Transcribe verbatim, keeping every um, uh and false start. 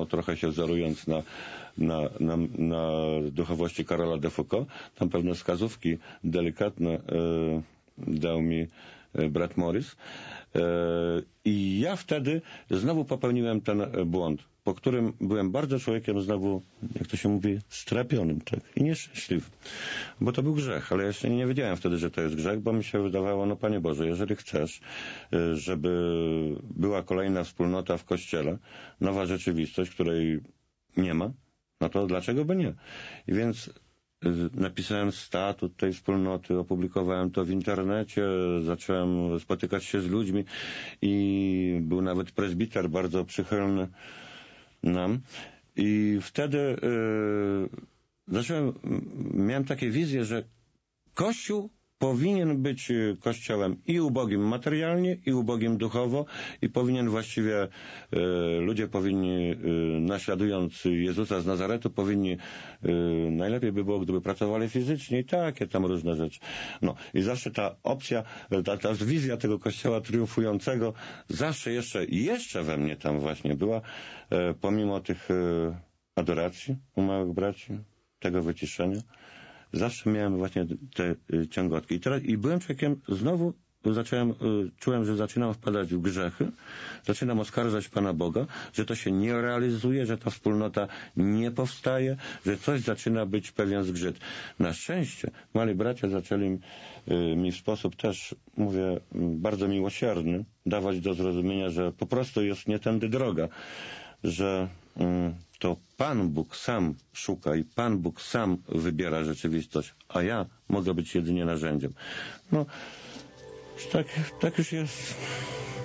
samo, trochę się wzorując na, na, na, na duchowości Karola de Foucault. Tam pewne wskazówki delikatne e, dał mi brat Morris. I ja wtedy znowu popełniłem ten błąd, po którym byłem bardzo człowiekiem znowu, jak to się mówi, strapionym, tak, i nieszczęśliwym. Bo to był grzech, ale ja jeszcze nie wiedziałem wtedy, że to jest grzech, bo mi się wydawało, no Panie Boże, jeżeli chcesz, żeby była kolejna wspólnota w Kościele, nowa rzeczywistość, której nie ma, no to dlaczego by nie? I więc napisałem statut tej wspólnoty, opublikowałem to w internecie, zacząłem spotykać się z ludźmi i był nawet prezbiter bardzo przychylny nam. I wtedy yy, zacząłem, miałem takie wizje, że Kościół powinien być kościołem i ubogim materialnie, i ubogim duchowo, i powinien właściwie, e, ludzie powinni, e, naśladując Jezusa z Nazaretu, powinni, e, najlepiej by było, gdyby pracowali fizycznie i takie tam różne rzeczy. No i zawsze ta opcja, ta, ta wizja tego kościoła triumfującego, zawsze jeszcze, jeszcze we mnie tam właśnie była, e, pomimo tych e, adoracji u małych braci, tego wyciszenia. Zawsze miałem właśnie te y, ciągotki. I, teraz, I byłem człowiekiem, znowu zacząłem, y, czułem, że zaczynam wpadać w grzechy, zaczynam oskarżać Pana Boga, że to się nie realizuje, że ta wspólnota nie powstaje, że coś zaczyna być pewien zgrzyt. Na szczęście mali bracia zaczęli y, mi w sposób też, mówię, y, bardzo miłosierny dawać do zrozumienia, że po prostu jest nie tędy droga, że y, to Pan Bóg sam szuka i Pan Bóg sam wybiera rzeczywistość, a ja mogę być jedynie narzędziem. No, tak, tak już jest.